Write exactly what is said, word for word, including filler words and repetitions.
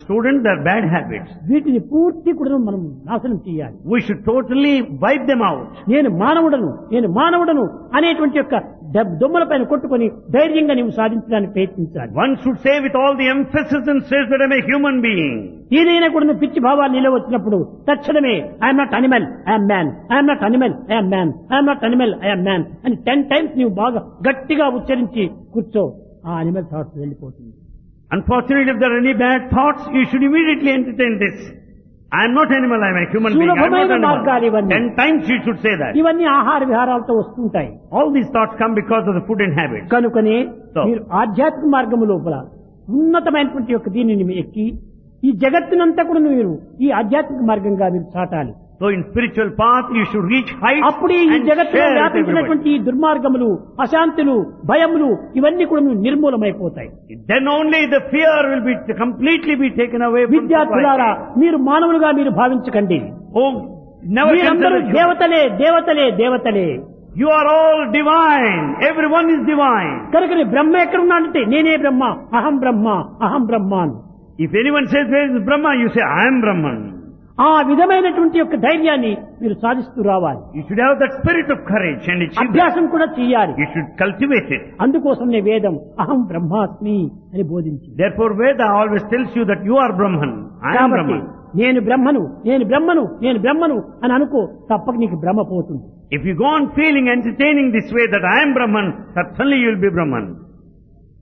student, their bad habits. వీటిని పూర్తి కూడా మనం నాశనం చేయాలి. We should totally wipe them out. నేను మానవుడను నేను మానవుడను అనేటువంటి యొక్క దొమ్మల పైన కొట్టుకొని ధైర్యంగా నీవు సాధించడానికి ప్రయత్నించాలి. One should say with all the emphasis and stress that I am a human being. ఏదైనా కూడా పిచ్చి భావాలు నిలవ వచ్చినప్పుడు తక్షణమే I'm not animal I'm man I'm not animal I'm man I'm not animal I'm man అని టెన్ టైమ్స్ నీవు బాగా గట్టిగా ఉచ్చరించి కూర్చో, ఆ అనిమల్ థాట్స్ వెళ్ళిపోతుంది. Unfortunately, if there are any bad thoughts, you should immediately entertain this. I am not animal, I am a human being. I am not animal. Ten times you should say that. ఇవన్నీ ఆహార విహారాలతో వస్తుంటాయి. All these thoughts come because of the food and habits. కనుకనే మీరు ఆధ్యాత్మిక మార్గము లోపల ఉన్నతమైనటువంటి యొక్క దీనిని ఎక్కి ఈ జగత్తునంతా కూడా మీరు ఈ ఆధ్యాత్మిక మార్గంగా మీరు చాటాలి. So in spiritual path you should reach heights అప్పుడు ఈ and జగత్తులో share with వ్యాపించినటువంటి ఈ దుర్మార్గములు, అశాంతులు, భయములు ఇవన్నీ కూడా నిర్మూలమైపోతాయి. Then only the fear will be completely be taken away from విద్యార్థులారా, మీరు మానవులుగా మీరు భావించకండి. Oh, never మీరందరూ consider దేవతలే దేవతలే దేవతలే. You are all divine. Everyone is divine. కనుక బ్రహ్మ ఎక్కడ ఉన్నాడంటే నేనే బ్రహ్మ, అహం బ్రహ్మ, అహం Brahman. If anyone says where is Brahma, you say I am Brahman. ఆ విధమైనటువంటి యొక్క ధైర్యాన్ని మీరు సాధిస్తూ రావాలి. You should have that spirit of courage and achieve అభ్యాసం కూడా చేయాలి. You should cultivate it. అందుకోసమే వేదం అహం బ్రహ్మాస్మి అని బోధించింది. Therefore Veda always tells you that you are Brahman. I am Brahman. నేను బ్రహ్మను నేను బ్రహ్మను నేను బ్రహ్మను అని అనుకో, తప్పక నీకు బ్రహ్మ పోతుంది. If you go on feeling, entertaining this way that I am Brahman, certainly you will be Brahman.